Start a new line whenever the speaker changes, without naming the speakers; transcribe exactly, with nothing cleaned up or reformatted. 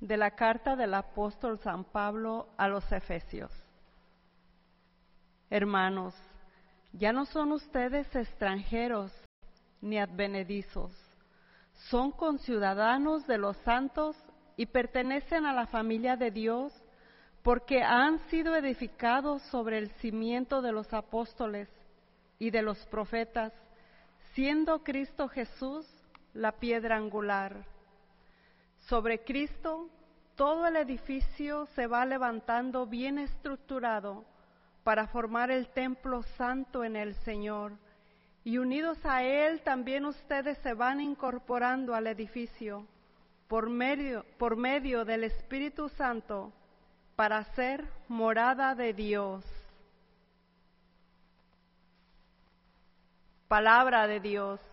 De la carta del apóstol San Pablo a los Efesios. Hermanos, ya no son ustedes extranjeros ni advenedizos, son conciudadanos de los santos y pertenecen a la familia de Dios, porque han sido edificados sobre el cimiento de los apóstoles y de los profetas, siendo Cristo Jesús la piedra angular. Sobre Cristo, todo el edificio se va levantando bien estructurado para formar el templo santo en el Señor, y unidos a Él también ustedes se van incorporando al edificio por medio, por medio del Espíritu Santo para ser morada de Dios. Palabra de Dios.